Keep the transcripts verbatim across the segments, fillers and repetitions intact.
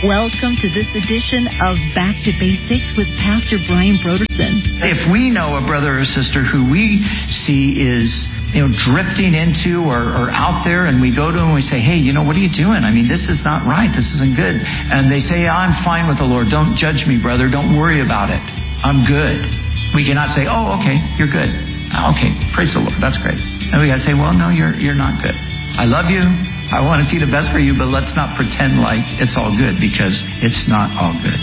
Welcome to this edition of Back to Basics with Pastor Brian Broderson. If we know a brother or sister who we see is, you know, drifting into or, or out there, and we go to them and we say, hey, you know, what are you doing? I mean, this is not right. This isn't good. And they say, I'm fine with the Lord. Don't judge me, brother. Don't worry about it. I'm good. We cannot say, oh, okay, you're good. Okay, praise the Lord. That's great. And we got to say, well, no, you're you're not good. I love you. I want to see the best for you, but let's not pretend like it's all good, because it's not all good.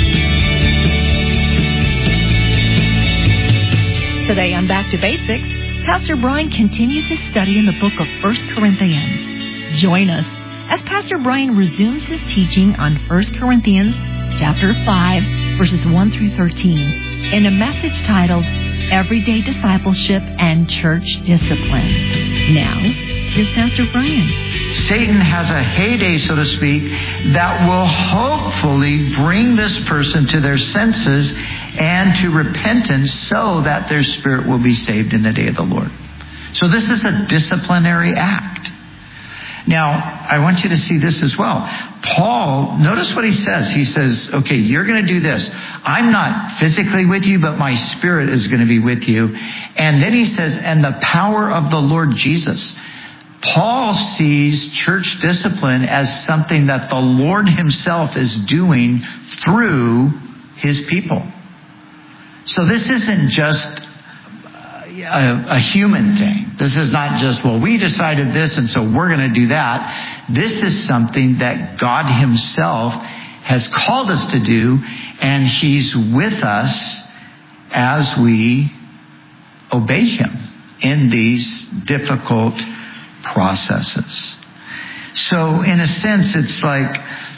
Today on Back to Basics, Pastor Brian continues his study in the book of First Corinthians. Join us as Pastor Brian resumes his teaching on First Corinthians chapter five, verses one through thirteen, in a message titled Everyday Discipleship and Church Discipline. Now, here's Pastor Brian. Satan has a heyday, so to speak, that will hopefully bring this person to their senses and to repentance so that their spirit will be saved in the day of the Lord. So this is a disciplinary act. Now, I want you to see this as well. Paul, notice what he says. He says, okay, you're going to do this. I'm not physically with you, but my spirit is going to be with you. And then he says, and the power of the Lord Jesus. Paul sees church discipline as something that the Lord himself is doing through his people. So this isn't just a, a human thing. This is not just, well, we decided this and so we're going to do that. This is something that God himself has called us to do, and he's with us as we obey him in these difficult processes. So in a sense, it's like,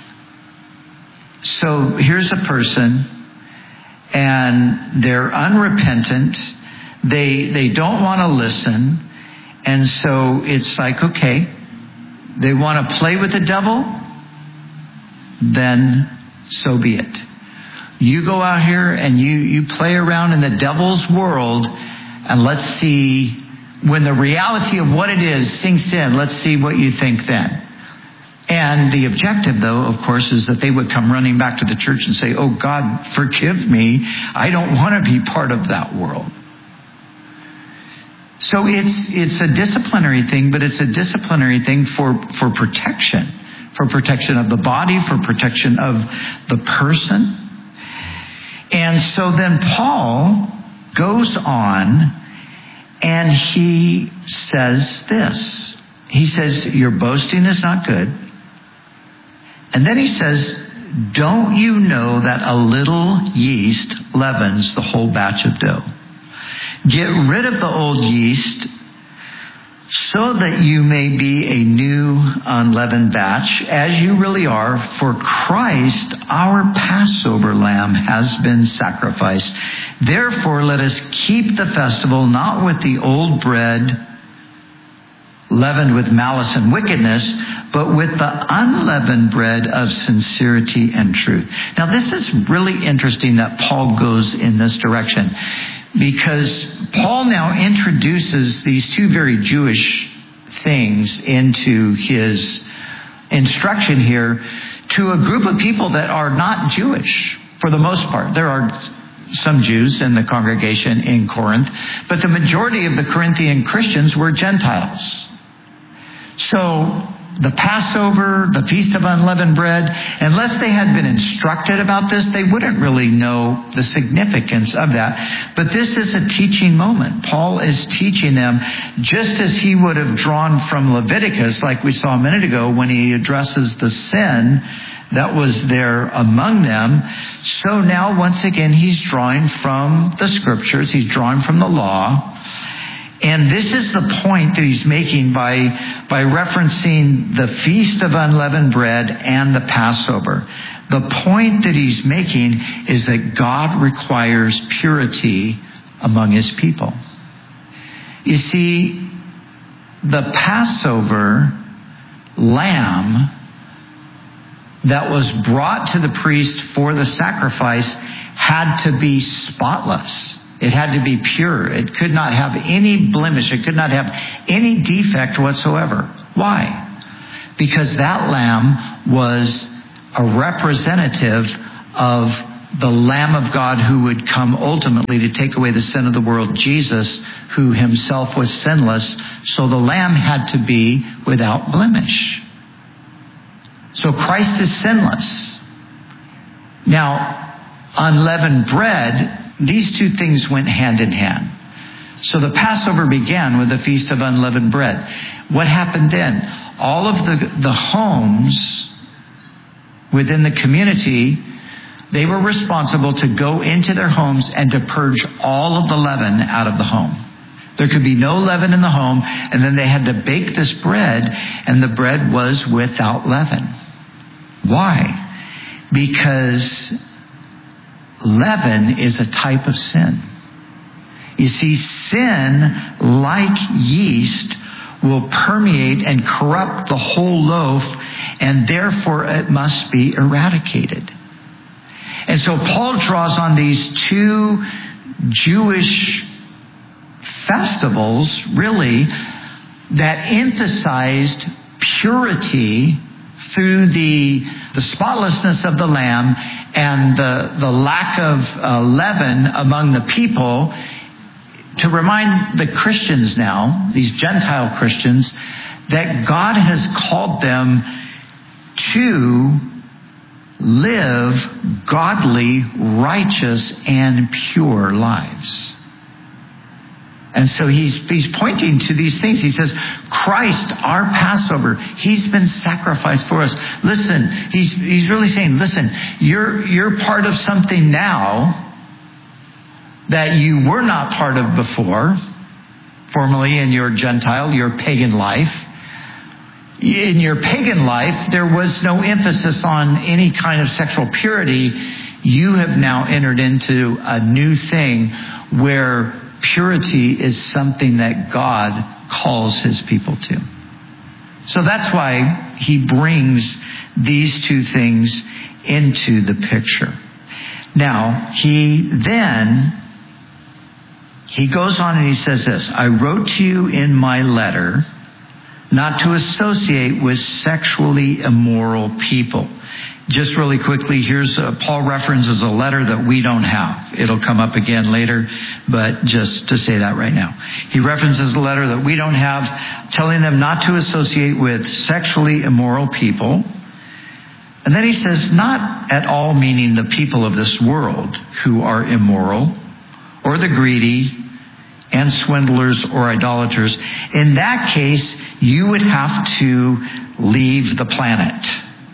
so here's a person and they're unrepentant. They, they don't want to listen. And so it's like, okay, they want to play with the devil, then so be it. You go out here and you, you play around in the devil's world, and let's see. When the reality of what it is sinks in, let's see what you think then. And the objective, though, of course, is that they would come running back to the church and say, oh, God, forgive me. I don't want to be part of that world. So it's it's a disciplinary thing, but it's a disciplinary thing for, for protection, for protection of the body, for protection of the person. And so then Paul goes on, and he says this. He says, your boasting is not good. And then he says, don't you know that a little yeast leavens the whole batch of dough? Get rid of the old yeast so that you may be a new unleavened batch, as you really are, for Christ, our Passover lamb, has been sacrificed. Therefore, let us keep the festival not with the old bread leavened with malice and wickedness, but with the unleavened bread of sincerity and truth. Now, this is really interesting that Paul goes in this direction, because Paul now introduces these two very Jewish things into his instruction here to a group of people that are not Jewish for the most part. There are some Jews in the congregation in Corinth, but the majority of the Corinthian Christians were Gentiles. So the Passover, the Feast of Unleavened Bread, unless they had been instructed about this, they wouldn't really know the significance of that. But this is a teaching moment. Paul is teaching them just as he would have drawn from Leviticus, like we saw a minute ago when he addresses the sin that was there among them. So now, once again, he's drawing from the scriptures. He's drawing from the law. And this is the point that he's making by, by referencing the Feast of Unleavened Bread and the Passover. The point that he's making is that God requires purity among his people. You see, the Passover lamb that was brought to the priest for the sacrifice had to be spotless. It had to be pure. It could not have any blemish. It could not have any defect whatsoever. Why? Because that lamb was a representative of the Lamb of God who would come ultimately to take away the sin of the world, Jesus, who himself was sinless. So the Lamb had to be without blemish. So Christ is sinless. Now, unleavened bread, these two things went hand in hand. So the Passover began with the Feast of Unleavened Bread. What happened then? All of the, the homes within the community, they were responsible to go into their homes and to purge all of the leaven out of the home. There could be no leaven in the home, and then they had to bake this bread, and the bread was without leaven. Why? Because leaven is a type of sin. You see, sin, like yeast, will permeate and corrupt the whole loaf, and therefore it must be eradicated. And so Paul draws on these two Jewish festivals, really, that emphasized purity through the, the spotlessness of the lamb and the, the lack of uh, leaven among the people, to remind the Christians now, these Gentile Christians, that God has called them to live godly, righteous, and pure lives. And so he's, he's pointing to these things. He says, Christ, our Passover, he's been sacrificed for us. Listen, he's, he's really saying, listen, you're, you're part of something now that you were not part of before, formerly in your Gentile, your pagan life. In your pagan life, there was no emphasis on any kind of sexual purity. You have now entered into a new thing where purity is something that God calls his people to. So that's why he brings these two things into the picture. Now, he then, he goes on and he says this, I wrote to you in my letter not to associate with sexually immoral people. Just really quickly, here's a, Paul references a letter that we don't have. It'll come up again later, but just to say that right now. He references a letter that we don't have, telling them not to associate with sexually immoral people. And then he says, not at all meaning the people of this world who are immoral, or the greedy, and swindlers or idolaters. In that case, you would have to leave the planet.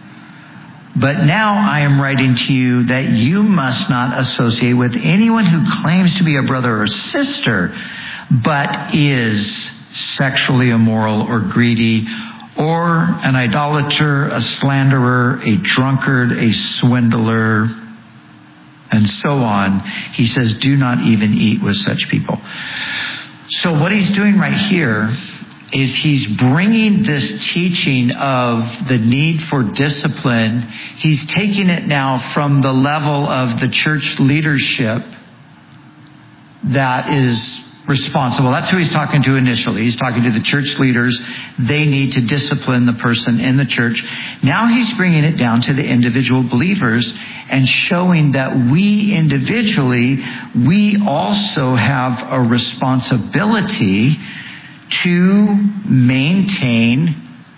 But now I am writing to you that you must not associate with anyone who claims to be a brother or sister, but is sexually immoral or greedy, or an idolater, a slanderer, a drunkard, a swindler, and so on. He says, do not even eat with such people. So what he's doing right here is he's bringing this teaching of the need for discipline. He's taking it now from the level of the church leadership that is responsible. That's who he's talking to initially. He's talking to the church leaders. They need to discipline the person in the church. Now he's bringing it down to the individual believers and showing that we individually, we also have a responsibility to maintain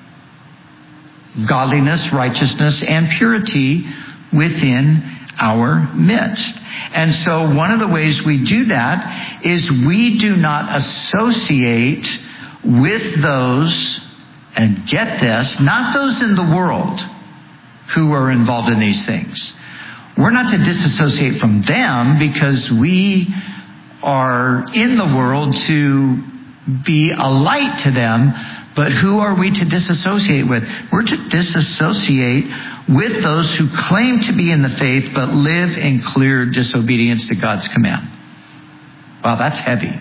godliness, righteousness, and purity within our midst. And so one of the ways we do that is we do not associate with those, and get this, not those in the world who are involved in these things. We're not to disassociate from them because we are in the world to be a light to them, but who are we to disassociate with? We're to disassociate with those who claim to be in the faith but live in clear disobedience to God's command. Wow, that's heavy.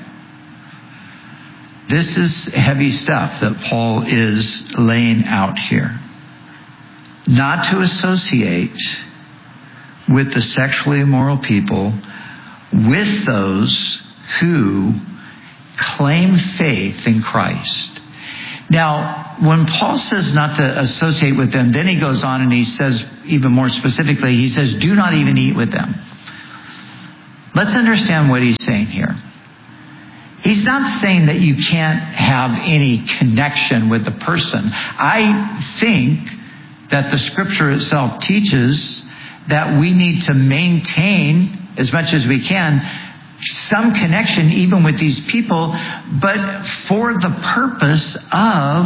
This is heavy stuff that Paul is laying out here. Not to associate with the sexually immoral people, with those who claim faith in Christ. Now, when Paul says not to associate with them, then he goes on and he says, even more specifically, he says, do not even eat with them. Let's understand what he's saying here. He's not saying that you can't have any connection with the person. I think that the scripture itself teaches that we need to maintain, as much as we can, some connection even with these people, but for the purpose of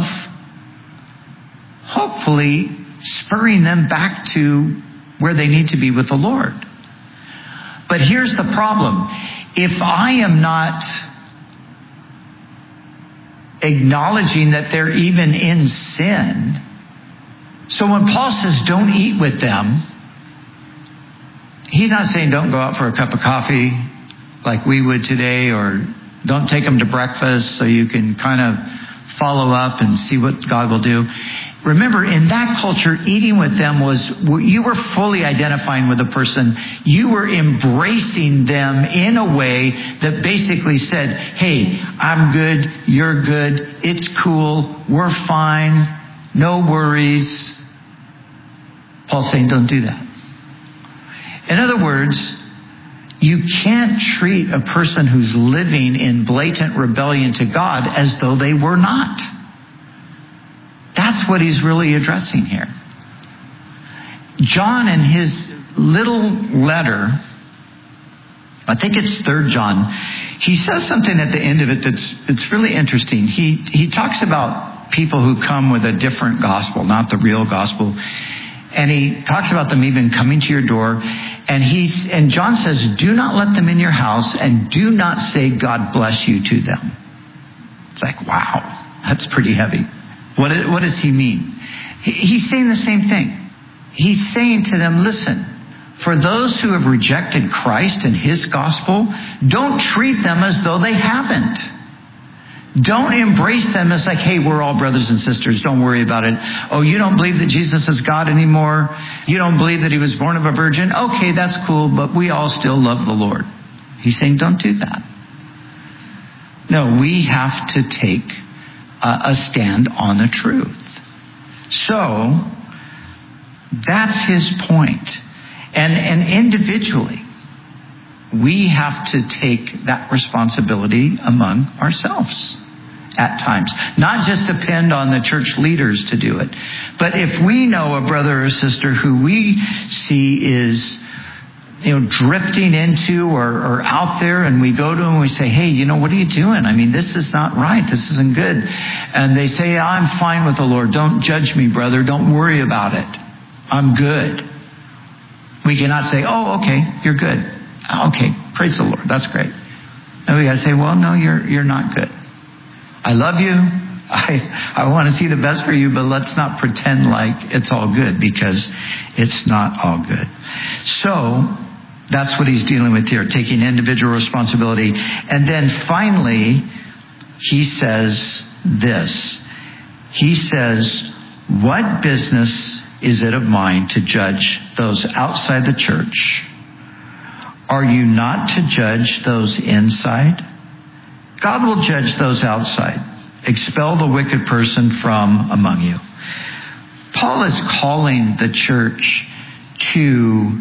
hopefully spurring them back to where they need to be with the Lord. But here's the problem. If I am not acknowledging that they're even in sin, so when Paul says don't eat with them, he's not saying don't go out for a cup of coffee like we would today, or don't take them to breakfast so you can kind of follow up and see what God will do. Remember, in that culture, eating with them was, you were fully identifying with the person. You were embracing them in a way that basically said, hey, I'm good, you're good, it's cool, we're fine, no worries. Paul's saying don't do that. In other words, you can't treat a person who's living in blatant rebellion to God as though they were not. That's what he's really addressing here. John, in his little letter, I think it's Third John, he says something at the end of it that's it's really interesting. He he talks about people who come with a different gospel, not the real gospel. And he talks about them even coming to your door. And he's and John says, do not let them in your house, and do not say God bless you to them. It's like, wow, that's pretty heavy. What, what does he mean? He, he's saying the same thing. He's saying to them, listen, for those who have rejected Christ and his gospel, don't treat them as though they haven't. Don't embrace them as like, hey, we're all brothers and sisters. Don't worry about it. Oh, you don't believe that Jesus is God anymore? You don't believe that he was born of a virgin? Okay, that's cool, but we all still love the Lord. He's saying don't do that. No, we have to take a, a stand on the truth. So, that's his point. And, and individually, we have to take that responsibility among ourselves at times. Not just depend on the church leaders to do it. But if we know a brother or sister who we see is, you know, drifting into or, or out there, and we go to them and we say, hey, you know, what are you doing? I mean, this is not right. This isn't good. And they say, I'm fine with the Lord. Don't judge me, brother. Don't worry about it. I'm good. We cannot say, oh, okay, you're good. Okay, praise the Lord. That's great. And we got to say, well, no, you're you're not good. I love you. I I want to see the best for you, but let's not pretend like it's all good, because it's not all good. So that's what he's dealing with here, taking individual responsibility. And then finally, he says this. He says, what business is it of mine to judge those outside the church? Are you not to judge those inside? God will judge those outside. Expel the wicked person from among you. Paul is calling the church to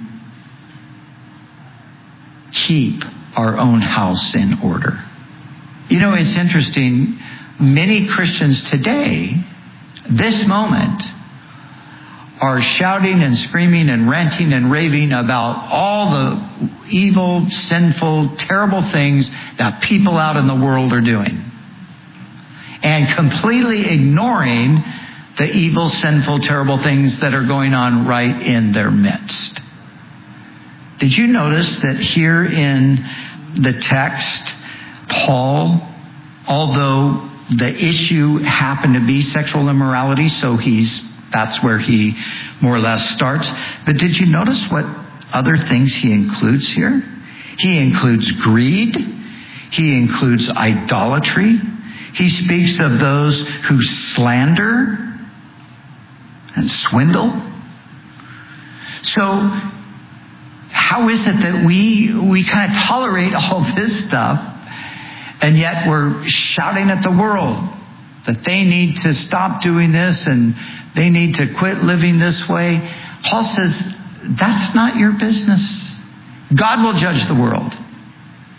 keep our own house in order. You know, it's interesting. Many Christians today, this moment, are shouting and screaming and ranting and raving about all the evil, sinful, terrible things that people out in the world are doing, and completely ignoring the evil, sinful, terrible things that are going on right in their midst. Did you notice that here in the text, Paul, although the issue happened to be sexual immorality, so he's that's where he more or less starts. But did you notice what other things he includes here? He includes greed. He includes idolatry. He speaks of those who slander and swindle. So how is it that we we kind of tolerate all this stuff, and yet we're shouting at the world that they need to stop doing this and they need to quit living this way. Paul says, that's not your business. God will judge the world.